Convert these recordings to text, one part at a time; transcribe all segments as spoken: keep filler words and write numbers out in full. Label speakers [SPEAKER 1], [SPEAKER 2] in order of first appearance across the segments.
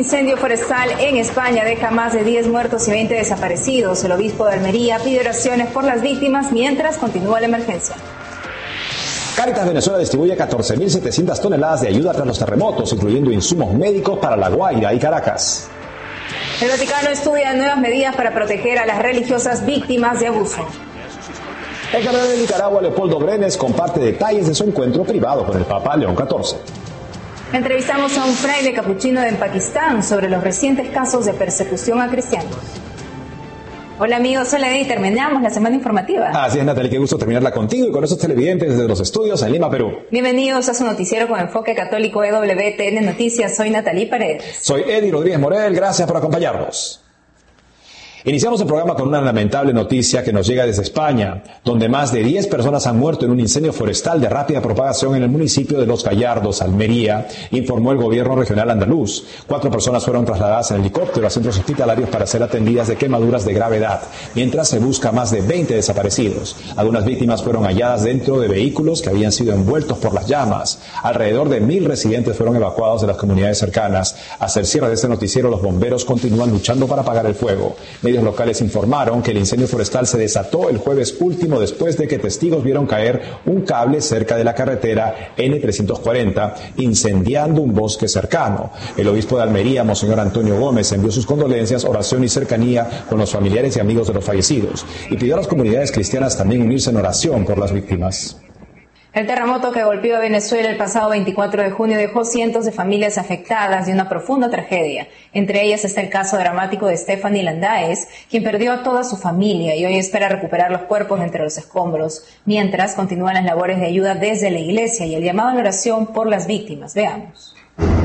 [SPEAKER 1] incendio forestal en España deja más de diez muertos y veinte desaparecidos. El obispo de Almería pide oraciones por las víctimas mientras continúa la emergencia.
[SPEAKER 2] Cáritas Venezuela distribuye catorce mil setecientas toneladas de ayuda tras los terremotos, incluyendo insumos médicos para La Guaira y Caracas.
[SPEAKER 1] El Vaticano estudia nuevas medidas para proteger a las religiosas víctimas de abuso.
[SPEAKER 2] El cardenal de Nicaragua, Leopoldo Brenes, comparte detalles de su encuentro privado con el Papa León catorce.
[SPEAKER 1] Entrevistamos a un fraile capuchino en Pakistán sobre los recientes casos de persecución a cristianos. Hola amigos, soy Lady y terminamos la semana informativa.
[SPEAKER 2] Así es, Natalie, qué gusto terminarla contigo y con esos televidentes desde los estudios en Lima, Perú.
[SPEAKER 1] Bienvenidos a su noticiero con enfoque católico E W T N Noticias. Soy Natalie Paredes.
[SPEAKER 2] Soy Eddie Rodríguez Morel, gracias por acompañarnos. Iniciamos el programa con una lamentable noticia que nos llega desde España, donde más de diez personas han muerto en un incendio forestal de rápida propagación en el municipio de Los Gallardos, Almería, informó el gobierno regional andaluz. Cuatro personas fueron trasladadas en helicóptero a centros hospitalarios para ser atendidas de quemaduras de gravedad, mientras se busca más de veinte desaparecidos. Algunas víctimas fueron halladas dentro de vehículos que habían sido envueltos por las llamas. Alrededor de mil residentes fueron evacuados de las comunidades cercanas. Hasta el cierre de este noticiero, los bomberos continúan luchando para apagar el fuego. Medios locales informaron que el incendio forestal se desató el jueves último después de que testigos vieron caer un cable cerca de la carretera N trescientos cuarenta, incendiando un bosque cercano. El obispo de Almería, Monseñor Antonio Gómez, envió sus condolencias, oración y cercanía con los familiares y amigos de los fallecidos y pidió a las comunidades cristianas también unirse en oración por las víctimas.
[SPEAKER 1] El terremoto que golpeó a Venezuela el pasado veinticuatro de junio dejó cientos de familias afectadas y una profunda tragedia. Entre ellas está el caso dramático de Stephanie Landaes, quien perdió a toda su familia y hoy espera recuperar los cuerpos entre los escombros, mientras continúan las labores de ayuda desde la iglesia y el llamado a la oración por las víctimas. Veamos.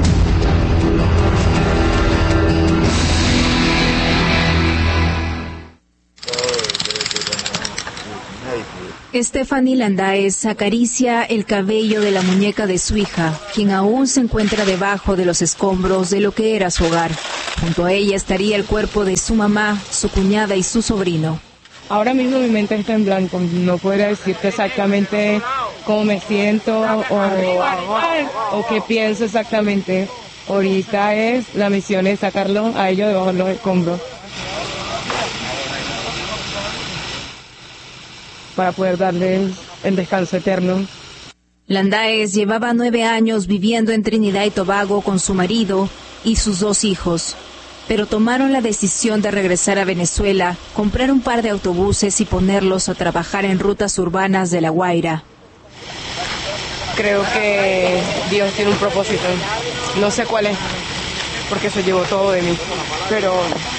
[SPEAKER 1] Stephanie Landaes acaricia el cabello de la muñeca de su hija, quien aún se encuentra debajo de los escombros de lo que era su hogar. Junto a ella estaría el cuerpo de su mamá, su cuñada y su sobrino.
[SPEAKER 3] Ahora mismo mi mente está en blanco, no podría decirte exactamente cómo me siento o, o, o qué pienso exactamente. Ahorita es la misión de sacarlo a ellos debajo de los escombros, para poder darles el descanso eterno.
[SPEAKER 1] Landaes llevaba nueve años viviendo en Trinidad y Tobago con su marido y sus dos hijos, pero tomaron la decisión de regresar a Venezuela, comprar un par de autobuses y ponerlos a trabajar en rutas urbanas de La Guaira.
[SPEAKER 3] Creo que Dios tiene un propósito, no sé cuál es, porque se llevó todo de mí, pero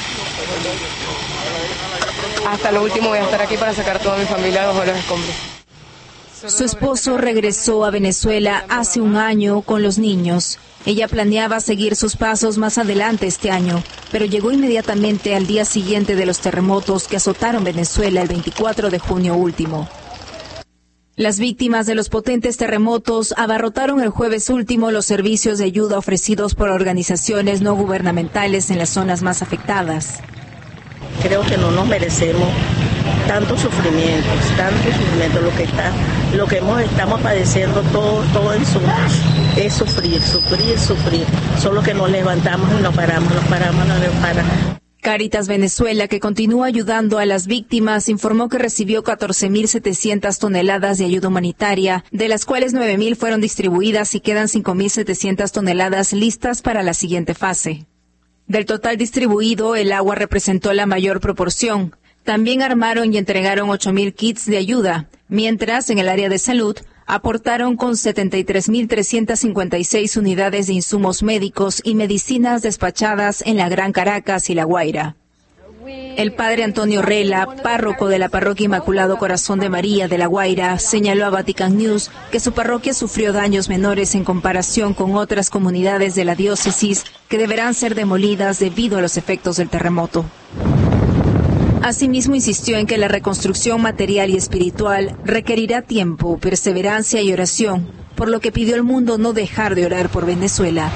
[SPEAKER 3] hasta lo último voy a estar aquí para sacar a toda mi familia de los escombros.
[SPEAKER 1] Su esposo regresó a Venezuela hace un año con los niños. Ella planeaba seguir sus pasos más adelante este año, pero llegó inmediatamente al día siguiente de los terremotos que azotaron Venezuela el veinticuatro de junio último. Las víctimas de los potentes terremotos abarrotaron el jueves último los servicios de ayuda ofrecidos por organizaciones no gubernamentales en las zonas más afectadas.
[SPEAKER 4] Creo que no nos merecemos tantos sufrimientos, tanto sufrimiento, lo que está, lo que hemos, estamos padeciendo todo, todo en su, es sufrir, sufrir, sufrir. Solo que nos levantamos y nos paramos, nos paramos, nos paramos.
[SPEAKER 1] Cáritas Venezuela, que continúa ayudando a las víctimas, informó que recibió catorce mil setecientas toneladas de ayuda humanitaria, de las cuales nueve mil fueron distribuidas y quedan cinco mil setecientas toneladas listas para la siguiente fase. Del total distribuido, el agua representó la mayor proporción. También armaron y entregaron ocho mil kits de ayuda, mientras en el área de salud aportaron con setenta y tres mil trescientas cincuenta y seis unidades de insumos médicos y medicinas despachadas en la Gran Caracas y La Guaira. El padre Antonio Rela, párroco de la parroquia Inmaculado Corazón de María de La Guaira, señaló a Vatican News que su parroquia sufrió daños menores en comparación con otras comunidades de la diócesis que deberán ser demolidas debido a los efectos del terremoto. Asimismo, insistió en que la reconstrucción material y espiritual requerirá tiempo, perseverancia y oración, por lo que pidió al mundo no dejar de orar por Venezuela.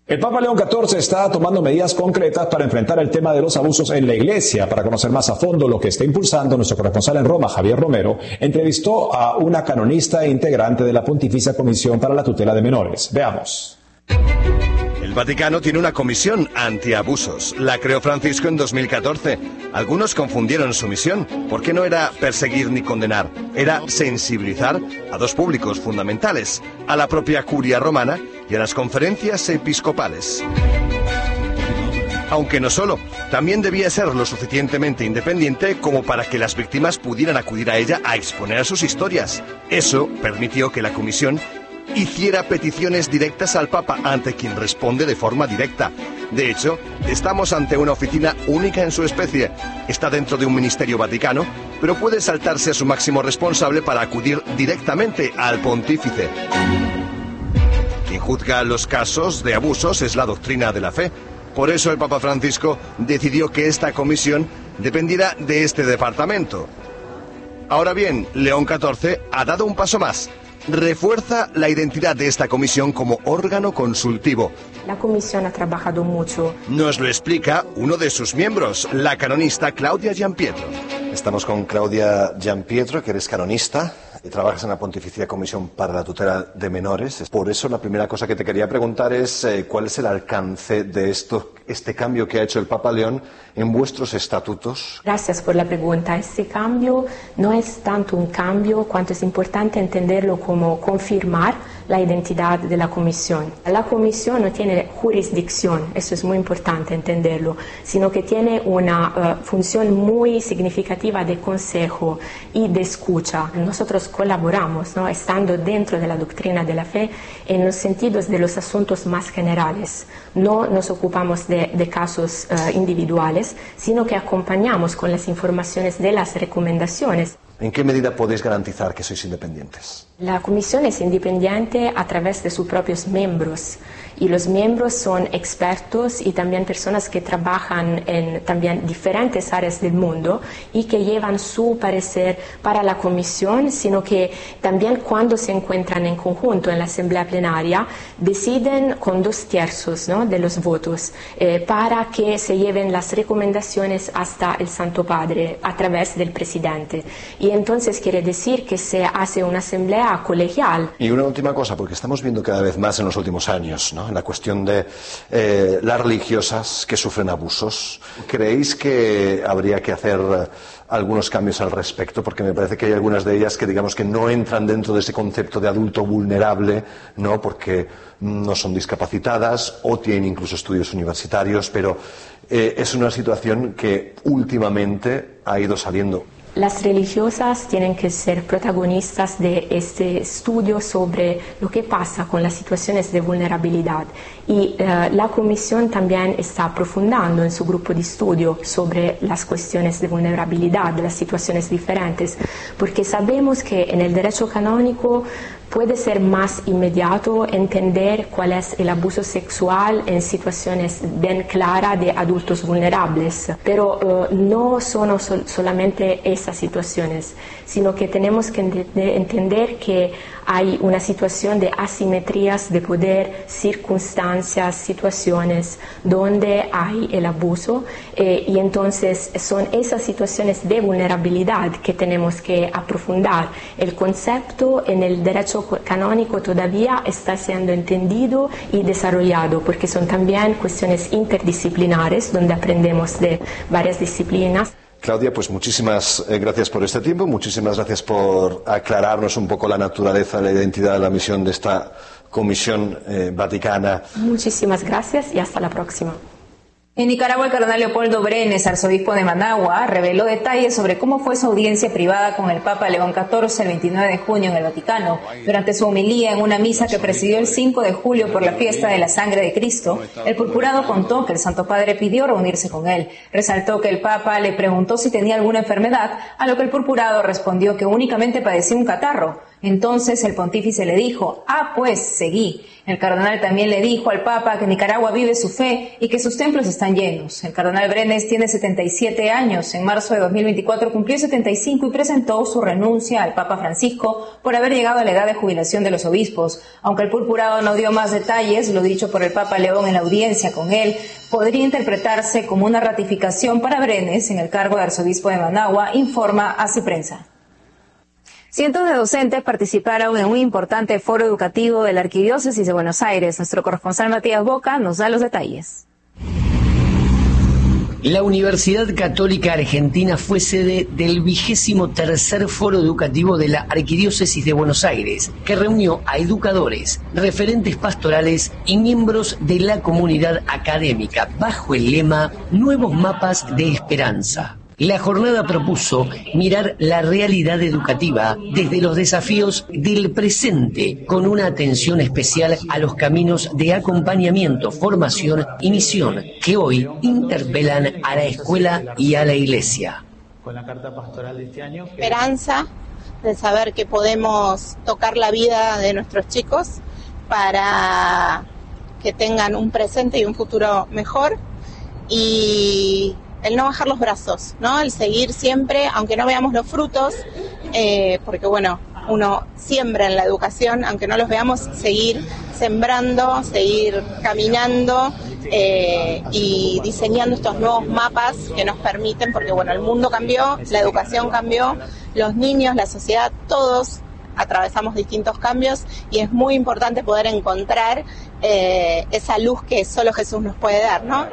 [SPEAKER 2] El Papa León catorce está tomando medidas concretas para enfrentar el tema de los abusos en la Iglesia. Para conocer más a fondo lo que está impulsando, nuestro corresponsal en Roma, Javier Romero, entrevistó a una canonista e integrante de la Pontificia Comisión para la Tutela de Menores. Veamos.
[SPEAKER 5] El Vaticano tiene una comisión antiabusos. La creó Francisco en dos mil catorce. Algunos confundieron su misión, porque no era perseguir ni condenar, era sensibilizar a dos públicos fundamentales, a la propia curia romana y a las conferencias episcopales. Aunque no solo, también debía ser lo suficientemente independiente como para que las víctimas pudieran acudir a ella a exponer sus historias. Eso permitió que la comisión hiciera peticiones directas al Papa, ante quien responde de forma directa. De hecho, estamos ante una oficina única en su especie. Está dentro de un ministerio vaticano, pero puede saltarse a su máximo responsable para acudir directamente al pontífice. Quien juzga los casos de abusos es la doctrina de la fe. Por eso el Papa Francisco decidió que esta comisión dependiera de este departamento. Ahora bien, León catorce ha dado un paso más. Refuerza la identidad de esta comisión como órgano consultivo.
[SPEAKER 6] La comisión ha trabajado mucho.
[SPEAKER 5] Nos lo explica uno de sus miembros, la canonista Claudia Giampietro.
[SPEAKER 7] Estamos con Claudia Giampietro, que eres canonista y trabajas en la Pontificia Comisión para la Tutela de Menores. Por eso la primera cosa que te quería preguntar es eh, cuál es el alcance de esto, este cambio que ha hecho el Papa León en vuestros estatutos.
[SPEAKER 6] Gracias por la pregunta. Este cambio no es tanto un cambio cuanto es importante entenderlo como confirmar la identidad de la comisión. La comisión no tiene jurisdicción, eso es muy importante entenderlo, sino que tiene una uh, función muy significativa de consejo y de escucha. Nosotros colaboramos, ¿no?, estando dentro de la doctrina de la fe en los sentidos de los asuntos más generales. No nos ocupamos de, de casos uh, individuales, sino que acompañamos con las informaciones de las recomendaciones.
[SPEAKER 7] ¿En qué medida podéis garantizar que sois independientes?
[SPEAKER 6] La comisión es independiente a través de sus propios miembros, y los miembros son expertos y también personas que trabajan en también diferentes áreas del mundo y que llevan su parecer para la comisión, sino que también cuando se encuentran en conjunto en la asamblea plenaria deciden con dos tercios, ¿no?, de los votos eh, para que se lleven las recomendaciones hasta el Santo Padre a través del presidente. Y entonces quiere decir que se hace una asamblea colegial.
[SPEAKER 7] Y una última cosa, porque estamos viendo cada vez más en los últimos años, ¿no?, en la cuestión de eh, las religiosas que sufren abusos. ¿Creéis que habría que hacer eh, algunos cambios al respecto? Porque me parece que hay algunas de ellas que, digamos, que no entran dentro de ese concepto de adulto vulnerable, ¿no?, porque no son discapacitadas o tienen incluso estudios universitarios, pero eh, es una situación que últimamente ha ido saliendo.
[SPEAKER 6] Las religiosas tienen que ser protagonistas de este estudio sobre lo que pasa con las situaciones de vulnerabilidad, y uh, la Comisión también está aprofundando en su grupo de estudio sobre las cuestiones de vulnerabilidad, de las situaciones diferentes, porque sabemos que en el derecho canónico puede ser más inmediato entender cuál es el abuso sexual en situaciones bien claras de adultos vulnerables, pero uh, no son sol solamente esas situaciones, sino que tenemos que ent entender que hay una situación de asimetrías de poder, circunstancias, situaciones donde hay el abuso, eh, y entonces son esas situaciones de vulnerabilidad que tenemos que aprofundar. El concepto en el derecho canónico todavía está siendo entendido y desarrollado, porque son también cuestiones interdisciplinares donde aprendemos de varias disciplinas.
[SPEAKER 7] Claudia, pues muchísimas eh, gracias por este tiempo, muchísimas gracias por aclararnos un poco la naturaleza, la identidad, la misión de esta Comisión eh, Vaticana.
[SPEAKER 6] Muchísimas gracias y hasta la próxima.
[SPEAKER 1] En Nicaragua, el cardenal Leopoldo Brenes, arzobispo de Managua, reveló detalles sobre cómo fue su audiencia privada con el Papa León catorce el veintinueve de junio en el Vaticano. Durante su homilía en una misa que presidió el cinco de julio por la fiesta de la sangre de Cristo, el purpurado contó que el Santo Padre pidió reunirse con él. Resaltó que el Papa le preguntó si tenía alguna enfermedad, a lo que el purpurado respondió que únicamente padecía un catarro. Entonces el pontífice le dijo: ah, pues, seguí. El cardenal también le dijo al Papa que Nicaragua vive su fe y que sus templos están llenos. El cardenal Brenes tiene setenta y siete años. En marzo de dos mil veinticuatro cumplió setenta y cinco y presentó su renuncia al Papa Francisco por haber llegado a la edad de jubilación de los obispos. Aunque el purpurado no dio más detalles, lo dicho por el Papa León en la audiencia con él podría interpretarse como una ratificación para Brenes en el cargo de arzobispo de Managua, informa Así Prensa. Cientos de docentes participaron en un importante foro educativo de la Arquidiócesis de Buenos Aires. Nuestro corresponsal Matías Boca nos da los detalles.
[SPEAKER 8] La Universidad Católica Argentina fue sede del vigésimo tercer foro educativo de la Arquidiócesis de Buenos Aires, que reunió a educadores, referentes pastorales y miembros de la comunidad académica bajo el lema Nuevos Mapas de Esperanza. La jornada propuso mirar la realidad educativa desde los desafíos del presente, con una atención especial a los caminos de acompañamiento, formación y misión que hoy interpelan a la escuela y a la iglesia.
[SPEAKER 9] Con la carta pastoral de este año.
[SPEAKER 10] Esperanza de saber que podemos tocar la vida de nuestros chicos para que tengan un presente y un futuro mejor, y el no bajar los brazos, ¿no? El seguir siempre, aunque no veamos los frutos, eh, porque bueno, uno siembra en la educación, aunque no los veamos, seguir sembrando, seguir caminando eh, y diseñando estos nuevos mapas que nos permiten, porque bueno, el mundo cambió, la educación cambió, los niños, la sociedad, todos atravesamos distintos cambios, y es muy importante poder encontrar eh, esa luz que solo Jesús nos puede dar, ¿no?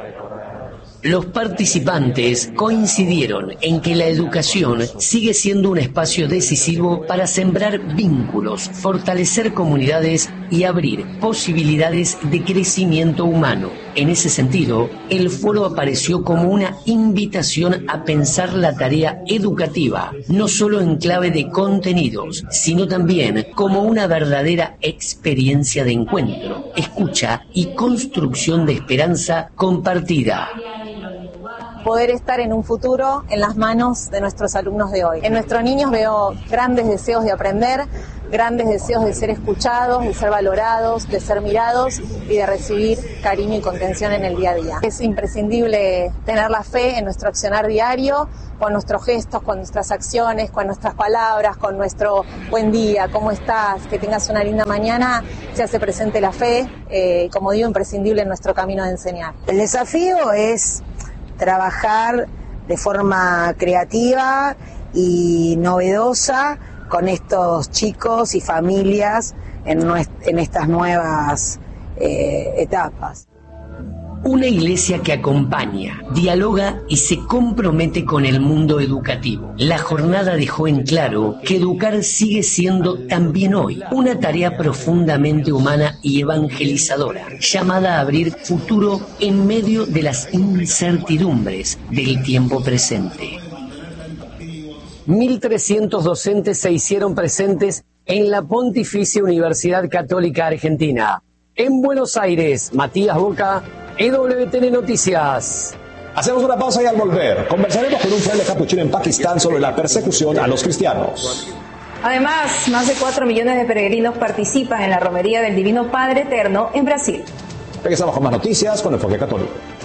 [SPEAKER 8] Los participantes coincidieron en que la educación sigue siendo un espacio decisivo para sembrar vínculos, fortalecer comunidades y abrir posibilidades de crecimiento humano. En ese sentido, el foro apareció como una invitación a pensar la tarea educativa, no solo en clave de contenidos, sino también como una verdadera experiencia de encuentro, escucha y construcción de esperanza compartida.
[SPEAKER 11] Poder estar en un futuro en las manos de nuestros alumnos de hoy. En nuestros niños veo grandes deseos de aprender, grandes deseos de ser escuchados, de ser valorados, de ser mirados y de recibir cariño y contención en el día a día. Es imprescindible tener la fe en nuestro accionar diario, con nuestros gestos, con nuestras acciones, con nuestras palabras, con nuestro buen día, ¿cómo estás? Que tengas una linda mañana. Se hace presente la fe, eh, como digo, imprescindible en nuestro camino de enseñar.
[SPEAKER 12] El desafío es trabajar de forma creativa y novedosa con estos chicos y familias en, nuest- en estas nuevas eh, etapas.
[SPEAKER 8] Una iglesia que acompaña, dialoga y se compromete con el mundo educativo. La jornada dejó en claro que educar sigue siendo también hoy una tarea profundamente humana y evangelizadora, llamada a abrir futuro en medio de las incertidumbres del tiempo presente. mil trescientos docentes se hicieron presentes en la Pontificia Universidad Católica Argentina. En Buenos Aires, Matías Boca, E W T N Noticias.
[SPEAKER 2] Hacemos una pausa y al volver conversaremos con un fraile capuchino en Pakistán sobre la persecución a los cristianos.
[SPEAKER 1] Además, más de cuatro millones de peregrinos participan en la romería del Divino Padre Eterno en Brasil.
[SPEAKER 2] Regresamos con más noticias con Enfoque Católico.